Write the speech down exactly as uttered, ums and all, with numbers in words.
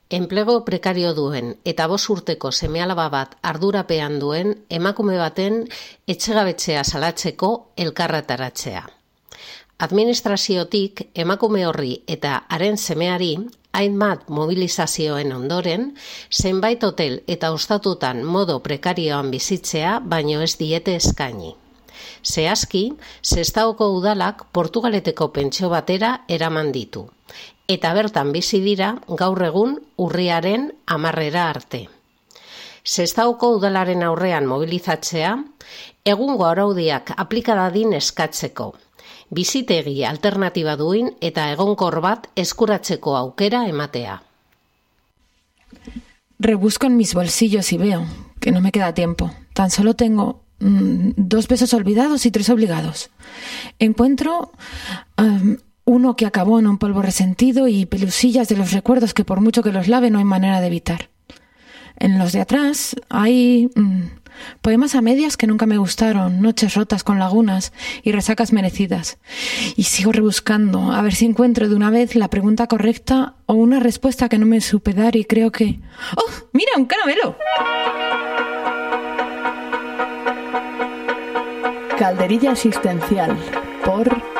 Enplego prekario duen eta bost urteko seme-alaba bat ardurapean duen emakume baten etxegabetzea salatzeko elkarretaratzea. Administraziotik emakume horri eta haren semeari hainbat mobilizazioen ondoren, zenbait hotel eta ostatutan modo prekarioan bizitzea baino ez diete eskaini. Zehazki, Sestaoko udalak Portugaleteko pentsio batera eraman ditu, eta bertan bizi dira gaur egun urriaren hamarrera arte. Sestaoko udalaren aurrean mobilizatzea, egungo araudiak aplika dadin eskatzeko, bizitegi alternatiba duin eta egonkor bat eskuratzeko aukera ematea. Rebusco en mis bolsillos y veo que no me queda tiempo. Tan solo tengo mmm, dos besos olvidados y tres obligados. Encuentro um, uno que acabó en un polvo resentido y pelusillas de los recuerdos que por mucho que los lave no hay manera de evitar. En los de atrás hay mmm, poemas a medias que nunca me gustaron, noches rotas con lagunas y resacas merecidas. Y sigo rebuscando, a ver si encuentro de una vez la pregunta correcta o una respuesta que no me supe dar y creo que... ¡Oh, mira, un caramelo! Calderilla Existencial, por